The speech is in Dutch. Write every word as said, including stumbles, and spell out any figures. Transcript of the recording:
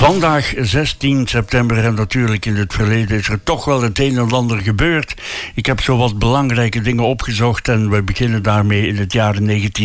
Vandaag zestien september en natuurlijk in het verleden is er toch wel het een en ander gebeurd. Ik heb zo wat belangrijke dingen opgezocht en we beginnen daarmee in het jaar negentien